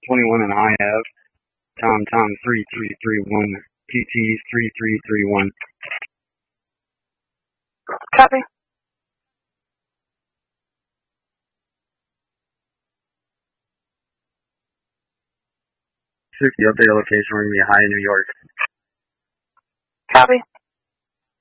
21 and I have Tom 3331, PT 3331. Copy. 50, update location, we're going to be high in New York. Copy.